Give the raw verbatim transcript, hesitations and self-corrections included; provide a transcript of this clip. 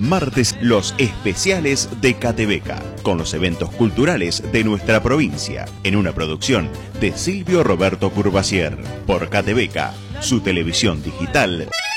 martes los especiales de Catebeca, con los eventos culturales de nuestra provincia, en una producción de Silvio Roberto Curvacier, por Catebeca, su televisión digital